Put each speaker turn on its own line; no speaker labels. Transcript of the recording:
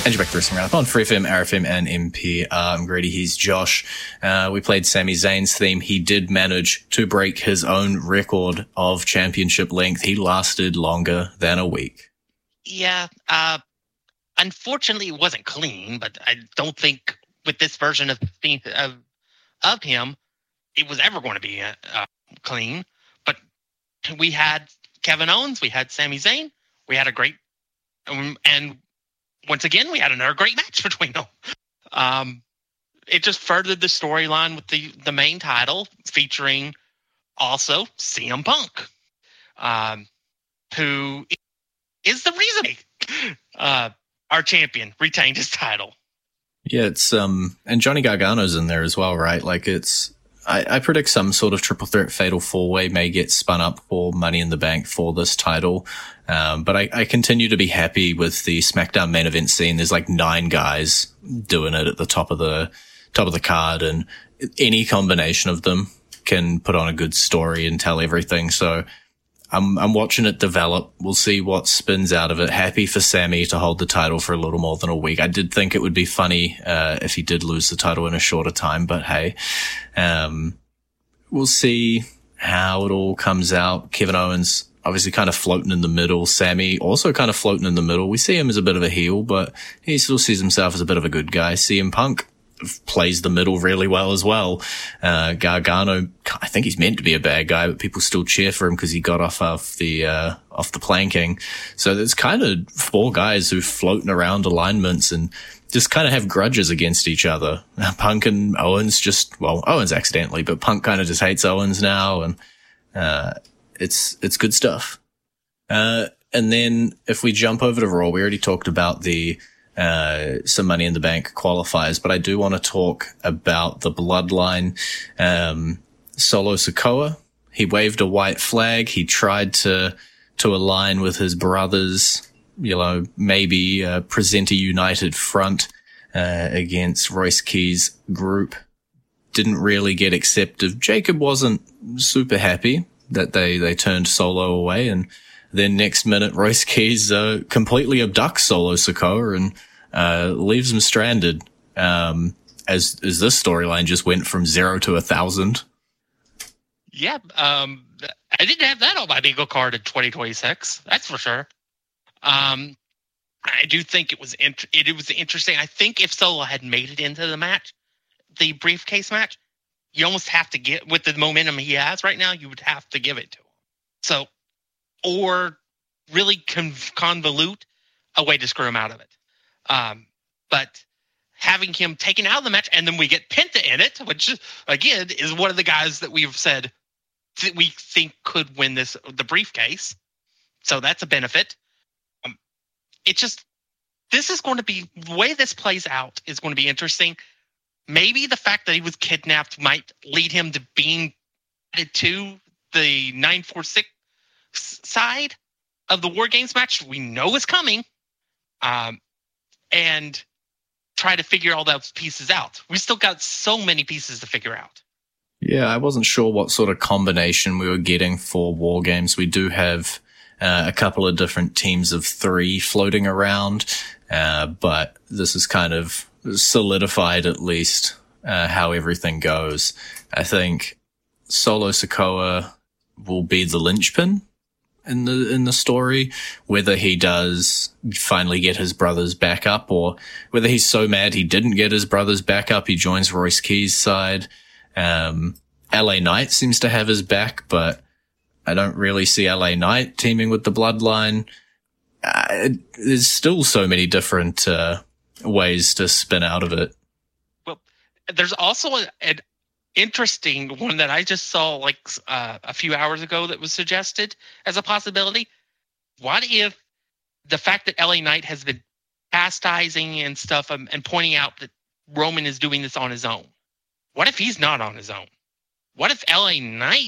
And you're back to Wrestling Roundup on Free FM, RFM, and MP. I'm Grady, he's Josh. We played Sami Zayn's theme. He did manage to break his own record of championship length. He lasted longer than a week.
Yeah, unfortunately it wasn't clean, but I don't think with this version of him, it was ever going to be clean. But we had Kevin Owens, we had Sami Zayn, we had a great, and once again, we had another great match between them. It just furthered the storyline with the main title, featuring also CM Punk, who is the reason our champion retained his title.
Yeah, it's and Johnny Gargano's in there as well, right? Like I predict some sort of triple threat fatal four-way may get spun up for Money in the Bank for this title. But I continue to be happy with the SmackDown main event scene. There's like 9 guys doing it at the top of the card, and any combination of them can put on a good story and tell everything. So I'm watching it develop. We'll see what spins out of it. Happy for Sami to hold the title for a little more than a week. I did think it would be funny if he did lose the title in a shorter time, but hey, we'll see how it all comes out. Kevin Owens obviously kind of floating in the middle. Sami also kind of floating in the middle. We see him as a bit of a heel, but he still sees himself as a bit of a good guy. CM Punk plays the middle really well as well. Gargano, I think he's meant to be a bad guy, but people still cheer for him because he got off the planking. So there's kind of 4 guys who floating around alignments and just kind of have grudges against each other. Punk and Owens Owens accidentally, but Punk kind of just hates Owens now, and it's good stuff. And then if we jump over to Raw, we already talked about some Money in the Bank qualifiers, but I do want to talk about the Bloodline. Solo Sikoa, he waved a white flag. He tried to align with his brothers, maybe present a united front against Royce Key's group. Didn't really get accepted. Jacob wasn't super happy that they turned Solo away, and then next minute Royce Keys completely abducts Solo Sikoa and leaves him stranded. As this storyline just went from 0 to 1,000.
Yeah, I didn't have that on my bingo card in 2026. That's for sure. I do think it was interesting. I think if Solo had made it into the match, the briefcase match, you almost have to get, with the momentum he has right now, you would have to give it to him. So, or really convolute a way to screw him out of it. But having him taken out of the match, and then we get Penta in it, which again is one of the guys that we've said that we think could win the briefcase. So that's a benefit. This is going to be, the way this plays out is going to be interesting. Maybe the fact that he was kidnapped might lead him to being added to the 946 side of the War Games match we know is coming, and try to figure all those pieces out. We still got so many pieces to figure out.
Yeah, I wasn't sure what sort of combination we were getting for War Games. We do have a couple of different teams of 3 floating around, but this is kind of solidified at least how everything goes. I think Solo Sikoa will be the linchpin in the story, whether he does finally get his brothers back up, or whether he's so mad he didn't get his brothers back up, he joins Royce Key's side. LA Knight seems to have his back, but I don't really see LA Knight teaming with the Bloodline. There's still so many different ways to spin out of it.
Well, there's also an interesting one that I just saw a few hours ago that was suggested as a possibility. What if the fact that LA Knight has been chastising and stuff and pointing out that Roman is doing this on his own? What if he's not on his own? What if LA Knight